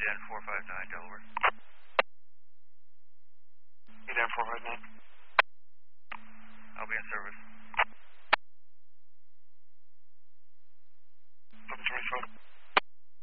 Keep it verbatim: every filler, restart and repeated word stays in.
N four five nine, Delaware. eight N four five nine. I'll be in service.